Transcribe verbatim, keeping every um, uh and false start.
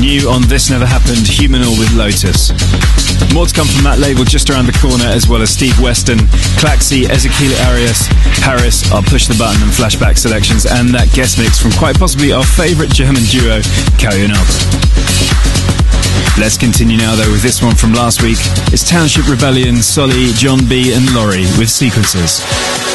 New on This Never Happened, Humanal with Lotus. More to come from that label just around the corner, as well as Steve Weston, Klaxi, Ezekiel Arias, Paris, our Push the Button and Flashback selections, and that guest mix from quite possibly our favourite German duo, Kayonado. Let's continue now though with this one from last week. It's Township Rebellion, Solly, John B and Laurie with Sequences.